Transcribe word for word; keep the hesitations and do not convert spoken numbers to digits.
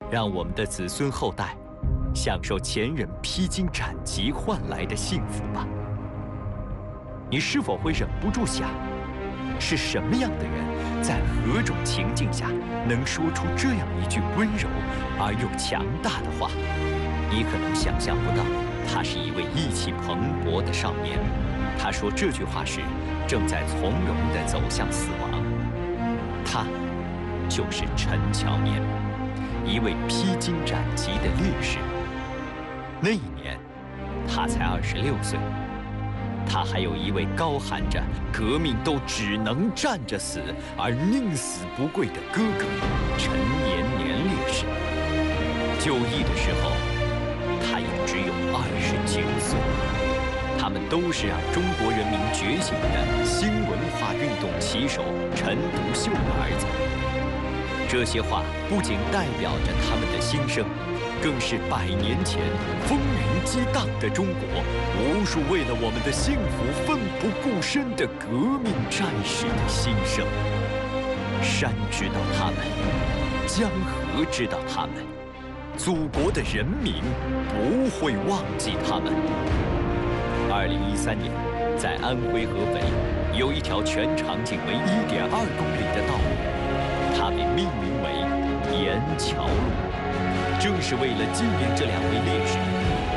让我们的子孙后代享受前人披荆斩棘换来的幸福吧。你是否会忍不住想，是什么样的人，在何种情境下，能说出这样一句温柔而又强大的话？你可能想象不到，他是一位意气蓬勃的少年。他说这句话时，正在从容地走向死亡。他就是陈乔年，一位披荆斩棘的烈士。那一年，他才二十六岁。他还有一位高喊着“革命都只能站着死，而宁死不跪”的哥哥陈延年烈士。就义的时候，他也只有二十九岁。他们都是让中国人民觉醒的新文化运动旗手陈独秀的儿子。这些话不仅代表着他们的心声，更是百年前风云激荡的中国无数为了我们的幸福奋不顾身的革命战士的心声。山知道他们，江河知道他们，祖国的人民不会忘记他们。二零一三年，在安徽合肥有一条全长仅为一点二公里的道路，它被命名为沿桥路。正是为了纪念这两位烈士，